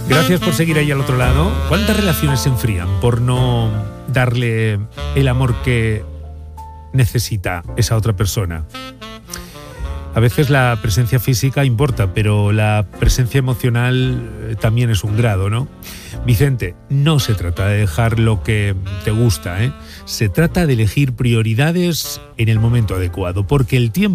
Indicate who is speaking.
Speaker 1: Gracias por seguir ahí al otro lado. ¿Cuántas relaciones se enfrían por no darle el amor que necesita esa otra persona? A veces la presencia física importa, pero la presencia emocional también es un grado, ¿no? Vicente, no se trata de dejar lo que te gusta, ¿eh? Se trata de elegir prioridades en el momento adecuado, porque el tiempo